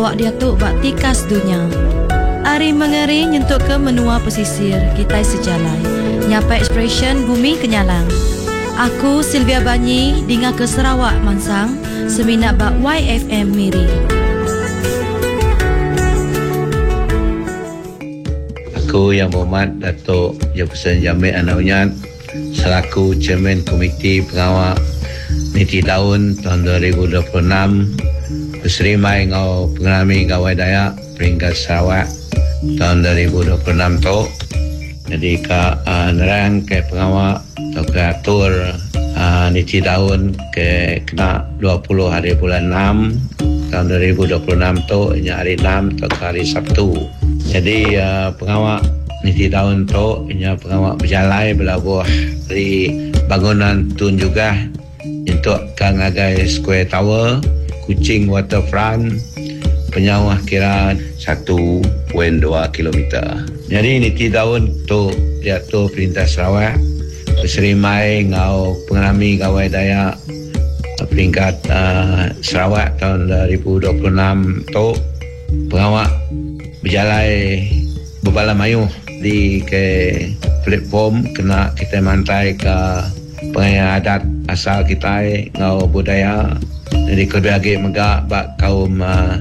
Wak dia tu bak tikas dunia. Ari mengeri nyentuk ke menua pesisir, kita sejalai. Nyapa expression bumi kenyalang. Aku Sylvia Banyi dinga ke Sarawak Mansang, seminat bak YFM Miri. Aku Yang Berhormat Datuk Jefferson Jamil Anaunyat selaku Chairman Komiti Pengawal Niti Daun tahun 2026 berserimai ngau pengalami gawai Dayak peringkat Sarawak tahun 2026 tu. Jadi nerang ke pengawal atau ke atur Niti Daun ke kena 20 hari bulan 6 tahun 2026 tu, ini hari 6 atau hari Sabtu. Jadi pengawal Niti Daun tu, ini pengawal berjalai berlabuh di bangunan tun juga untuk Kangagai Square Tower, Kuching Waterfront, penyawah kira 1.2 km. Jadi Niti Daun tu diatur Perintah Sarawak berserimai ngau pengalami gawai Dayak peringkat Sarawak tahun 2026 tu. Pengawal berjalai berbalan mayuh di ke platform kena kita mantai ke pengayaan adat asal kita ngau budaya. Jadi kelebih lagi megak bak kaum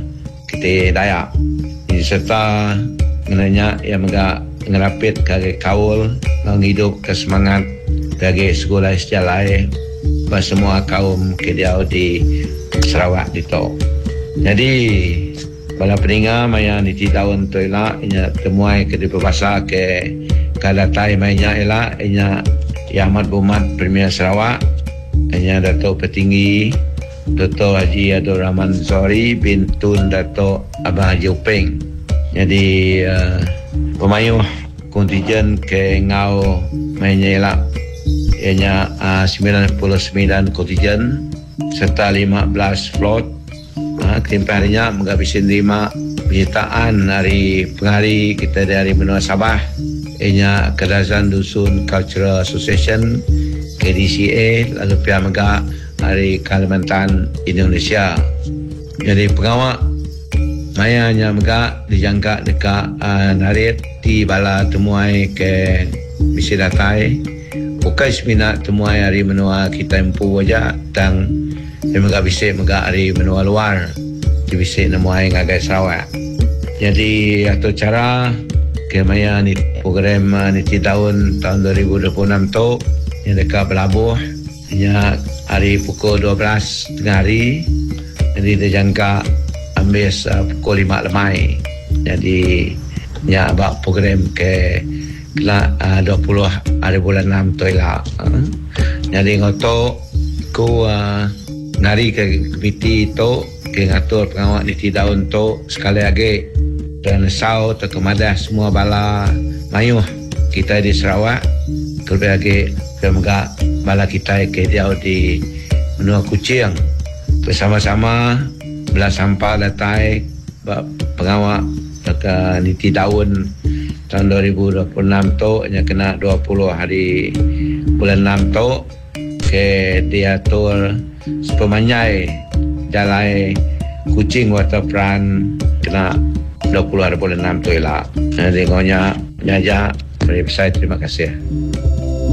kita Dayak. Jadi serta mengenanya yang megak ngerapit ke kaul menghidup ke semangat bagi sekolah sejalai bak semua kaum kediau di Sarawak dito. Jadi bala peninga maya Niti Daun tu ila inya temuai ke di berbahasa ke kadatai mainnya ila inya Yang Amat Berhormat Premier Sarawak, inya Datuk Petinggi Dr. Haji Abdul Rahman Zori bin Tun Datuk Abang Haji Upeng. Jadi pemayuh kontijen ke ngau mainnya ila ianya 99 kontijen serta 15 float. Ketimpa harinya menghabisin 5 penyertaan dari penghari kita dari benua Sabah, ianya Kedazan Dusun Cultural Association KDCA, lalu pihak megak hari Kalimantan Indonesia. Jadi pengawal mayanya megak dijangka dekat narit di bala temuai ke misi datai bukan seminat temuai hari menua kita empu wajah dan megak bisik megak hari menua luar di bisik nemuai ngagai Sarawak. Jadi atau cara kemaya ni program Niti Daun tahun 2026 tu yang dekat berlabuh hanya hari pukul 12 tengah hari. Jadi dia jangka ambil pukul 5 lemai. Jadi nya abak program ke 20 hari bulan 6 tu lah. Jadi ngotok ku ngari ke komiti tu ke ngatur pengawal Niti Daun tu sekali lagi dan sau atau kemadah semua bala mayuh kita di Sarawak, terlebih lagi pemegak bala kita ke dia di benua Kuching bersama-sama belah sampah datai pengawal dekat Niti Daun tahun 2026 tu hanya kena 20 hari bulan 6 tu ke diatur sepemanyai Jalai Kuching Waterfront kena 20 hari bulan 6 tu lah. Jadi ngonya nyajak dari website. Terima kasih.